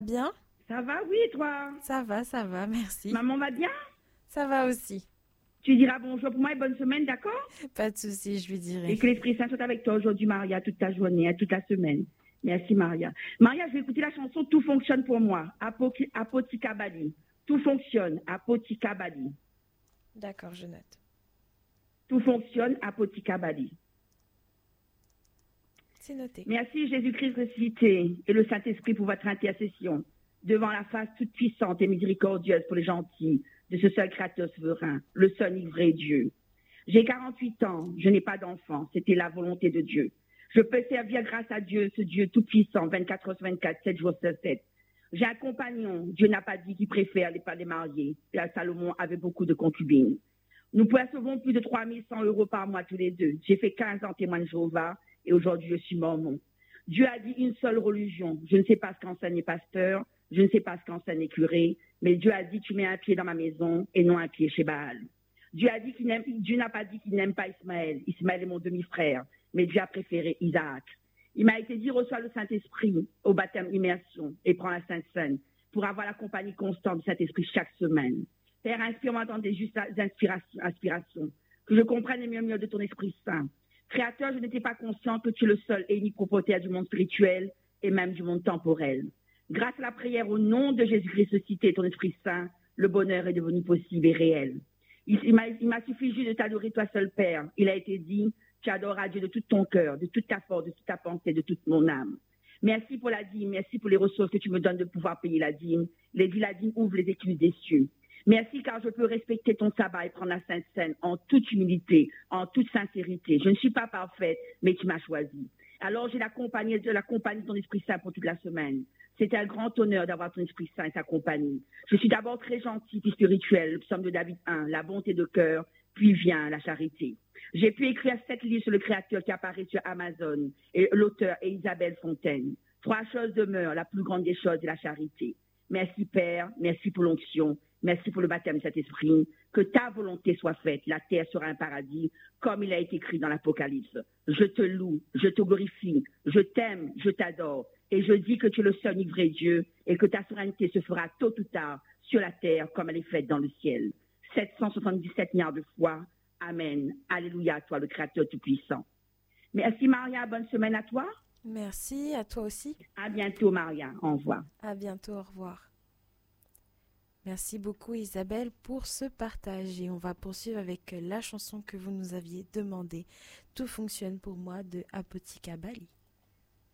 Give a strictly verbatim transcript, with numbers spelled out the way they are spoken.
Bien? Ça va, oui, et toi? Ça va, ça va, merci. Maman va bien? Ça va aussi. Tu diras bonjour pour moi et bonne semaine, d'accord? Pas de souci, je lui dirai. Et que l'Esprit Saint soit avec toi aujourd'hui, Maria, toute ta journée, hein, toute la semaine. Merci, Maria. Maria, je vais écouter la chanson Tout fonctionne pour moi. Apoki- Apoticabali. Tout fonctionne. Apoticabali. D'accord, je note. Tout fonctionne. Apoticabali. C'est noté. Merci, Jésus-Christ ressuscité et le Saint-Esprit pour votre intercession devant la face toute puissante et miséricordieuse pour les gentils de ce seul Créateur souverain, le seul et vrai Dieu. J'ai quarante-huit ans, je n'ai pas d'enfant, c'était la volonté de Dieu. Je peux servir grâce à Dieu, ce Dieu tout-puissant, vingt-quatre heures sur vingt-quatre, sept jours sur sept. J'ai un compagnon, Dieu n'a pas dit qu'il préfère les pas les mariés. Et Salomon avait beaucoup de concubines. Nous percevons plus de trois mille cent euros par mois tous les deux. J'ai fait quinze ans témoin de Jéhovah et aujourd'hui je suis mormon. Dieu a dit une seule religion. Je ne sais pas ce qu'enseigne les pasteurs, je ne sais pas ce qu'enseigne les curés, mais Dieu a dit tu mets un pied dans ma maison et non un pied chez Baal. Dieu a dit qu'il n'aime, Dieu n'a pas dit qu'il n'aime pas Ismaël. Ismaël est mon demi-frère, mais Dieu a préféré Isaac. Il m'a été dit reçois le Saint-Esprit au baptême immersion et prends la Sainte Seine pour avoir la compagnie constante du Saint-Esprit chaque semaine. Père, inspire-moi dans des justes inspirations, inspirations, que je comprenne les murmures de ton Esprit Saint. Créateur, je n'étais pas conscient que tu es le seul et unique propriétaire du monde spirituel et même du monde temporel. Grâce à la prière au nom de Jésus-Christ ressuscité, ton Esprit Saint, le bonheur est devenu possible et réel. Il, il m'a, il m'a suffi juste de t'adorer toi seul, Père. Il a été dit, tu adoreras Dieu de tout ton cœur, de toute ta force, de toute ta pensée, de toute mon âme. Merci pour la dîme, merci pour les ressources que tu me donnes de pouvoir payer la dîme. Les dit la dîme ouvre les écluses des cieux. Merci car je peux respecter ton sabbat et prendre la Sainte Seine en toute humilité, en toute sincérité. Je ne suis pas parfaite, mais tu m'as choisi. Alors j'ai la compagnie de la compagnie de ton Esprit Saint pour toute la semaine. C'est un grand honneur d'avoir ton Esprit Saint et sa compagnie. Je suis d'abord très gentil puis spirituel, le psaume de David un, la bonté de cœur, puis vient la charité. J'ai pu écrire sept livres sur le Créateur qui apparaît sur Amazon, et l'auteur est Isabelle Fontaine. Trois choses demeurent, la plus grande des choses est la charité. Merci Père, merci pour l'onction, merci pour le baptême de cet esprit. Que ta volonté soit faite, la terre sera un paradis, comme il a été écrit dans l'Apocalypse. Je te loue, je te glorifie, je t'aime, je t'adore, et je dis que tu es le seul et vrai Dieu, et que ta souveraineté se fera tôt ou tard sur la terre comme elle est faite dans le ciel. sept cent soixante-dix-sept milliards de fois. Amen. Alléluia à toi, le Créateur Tout-Puissant. Merci Maria, bonne semaine à toi. Merci, à toi aussi. À bientôt Maria, au revoir. À bientôt, au revoir. Merci beaucoup Isabelle pour ce partage et on va poursuivre avec la chanson que vous nous aviez demandée. Tout fonctionne pour moi de Apoticabali.